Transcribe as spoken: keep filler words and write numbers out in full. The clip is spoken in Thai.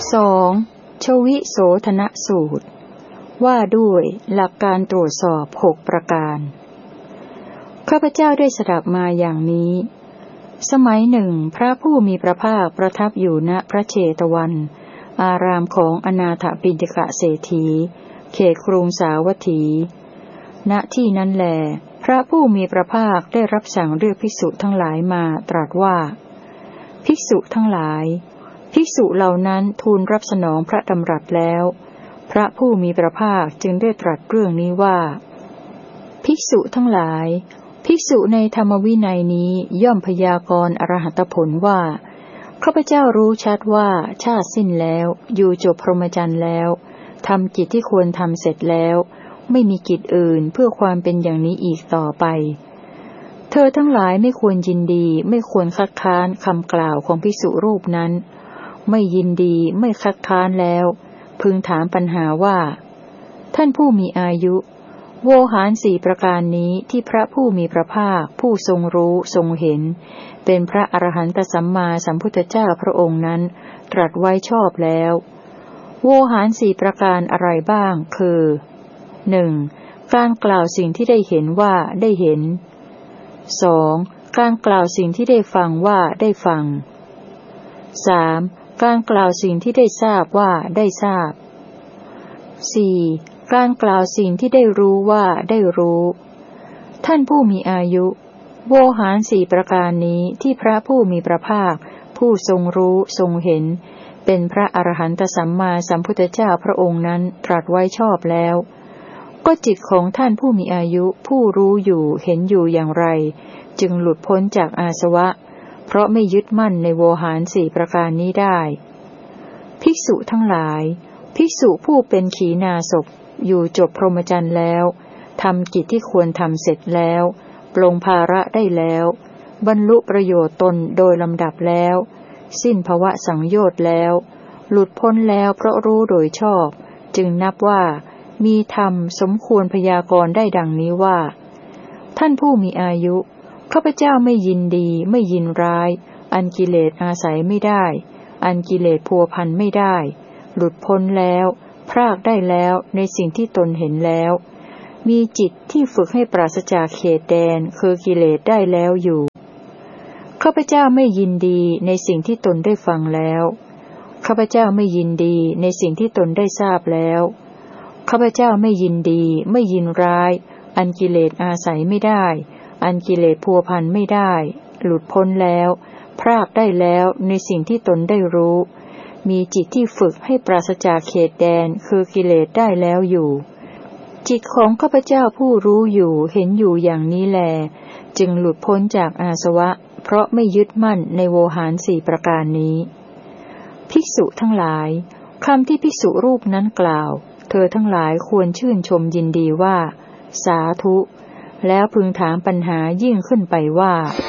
สองชวิโสธนสูตรว่าด้วยหลักการตรวจสอบหกประการข้าพเจ้าได้สดับมาอย่างนี้สมัยหนึ่งพระผู้มีพระภาคประทับอยู่ณพระเชตวันอารามของอนาถปิณฑกเศรษฐีเขตกรุงสาวัตถี ณที่นั้นแลพระผู้มีพระภาคได้รับสั่งเรียกภิกษุทั้งหลายมาตรัสว่าภิกษุทั้งหลายภิกษุเหล่านั้นทูลรับสนองพระดำรัสแล้วพระผู้มีพระภาคจึงได้ตรัสเรื่องนี้ว่าภิกษุทั้งหลายภิกษุในธรรมวินัยนี้ย่อมพยากรณ์อรหัตผลว่าข้าพเจ้ารู้ชัดว่าชาติสิ้นแล้วอยู่จบพรหมจรรย์แล้วทำกิจที่ควรทำเสร็จแล้วไม่มีกิจอื่นเพื่อความเป็นอย่างนี้อีกต่อไปเธอทั้งหลายไม่ควรยินดีไม่ควรคัดค้านคำกล่าวของภิกษุรูปนั้นไม่ยินดีไม่คัดค้านแล้วพึงถามปัญหาว่าท่านผู้มีอายุโวหารสี่ประการนี้ที่พระผู้มีพระภาคผู้ทรงรู้ทรงเห็นเป็นพระอรหันตสัมมาสัมพุทธเจ้าพระองค์นั้นตรัสไว้ชอบแล้วโวหารสี่ประการอะไรบ้างคือหนึ่งการกล่าวสิ่งที่ได้เห็นว่าได้เห็นสองการกล่าวสิ่งที่ได้ฟังว่าได้ฟังสามการกล่าวสิ่งที่ได้ทราบว่าได้ทราบสี่การกล่าวสิ่งที่ได้รู้ว่าได้รู้ท่านผู้มีอายุโวหารสี่ประการนี้ที่พระผู้มีพระภาคผู้ทรงรู้ทรงเห็นเป็นพระอรหันตสัมมาสัมพุทธเจ้าพระองค์นั้นตรัสไว้ชอบแล้วก็จิตของท่านผู้มีอายุผู้รู้อยู่เห็นอยู่อย่างไรจึงหลุดพ้นจากอาสวะเพราะไม่ยึดมั่นในโวหารสี่ประการนี้ได้ภิกษุทั้งหลายภิกษุผู้เป็นขีณาสพอยู่จบพรหมจรรย์แล้วทำกิจที่ควรทำเสร็จแล้วปลงภาระได้แล้วบรรลุประโยชน์ตนโดยลำดับแล้วสิ้นภวสังโยชน์แล้วหลุดพ้นแล้วเพราะรู้โดยชอบจึงนับว่ามีธรรมสมควรพยากรณ์ได้ดังนี้ว่าท่านผู้มีอายุข้าพเจ้าไม่ยินดีไม่ยินร้ายอันกิเลสอาศัยไม่ได้อันกิเลสพัวพันไม่ได้หลุดพ้นแล้วพรากได้แล้วในสิ่งที่ตนเห็นแล้วมีจิตที่ฝึกให้ปราศจากเขตแดนคือกิเลสได้แล้วอยู่ข้าพเจ้าไม่ยินดีในสิ่งที่ตนได้ฟังแล้วข้าพเจ้าไม่ยินดีในสิ่งที่ตนได้ทราบแล้วข้าพเจ้าไม่ยินดีไม่ยินร้ายอันกิเลสอาศัยไม่ได้อันกิเลสพัวพันไม่ได้หลุดพ้นแล้วพรากได้แล้วในสิ่งที่ตนได้รู้มีจิตที่ฝึกให้ปราศจากเขตแดนคือกิเลสได้แล้วอยู่จิตของข้าพเจ้าผู้รู้อยู่เห็นอยู่อย่างนี้แลจึงหลุดพ้นจากอาสวะเพราะไม่ยึดมั่นในโวหารสี่ประการนี้ภิกษุทั้งหลายคำที่ภิกษุรูปนั้นกล่าวเธอทั้งหลายควรชื่นชมยินดีว่าสาธุแล้วพึงถามปัญหายิ่งขึ้นไปว่า